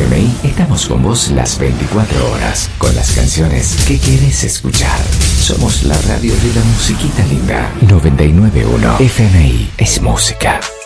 FMI estamos con vos las 24 horas, con las canciones que querés escuchar. Somos la radio de la musiquita linda. 991 FMI es música.